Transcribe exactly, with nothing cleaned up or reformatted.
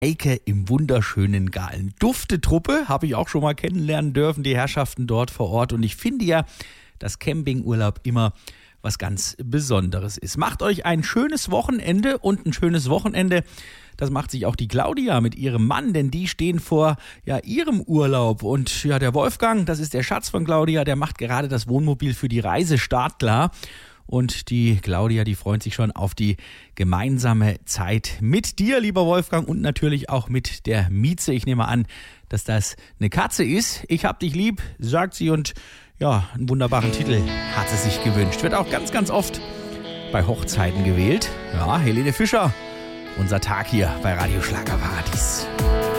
Eike im wunderschönen Gahlen. Duftetruppe habe ich auch schon mal kennenlernen dürfen, die Herrschaften dort vor Ort. Und ich finde ja, dass Campingurlaub immer was ganz Besonderes ist. Macht euch ein schönes Wochenende und ein schönes Wochenende, das macht sich auch die Claudia mit ihrem Mann, denn die stehen vor ja ihrem Urlaub. Und ja, der Wolfgang, das ist der Schatz von Claudia, der macht gerade das Wohnmobil für die Reise startklar. Und die Claudia, die freut sich schon auf die gemeinsame Zeit mit dir, lieber Wolfgang, und natürlich auch mit der Mieze. Ich nehme an, dass das eine Katze ist. Ich hab dich lieb, sagt sie, und ja, einen wunderbaren Titel hat sie sich gewünscht. Wird auch ganz, ganz oft bei Hochzeiten gewählt. Ja, Helene Fischer, unser Tag hier bei Radio Schlagerparadies.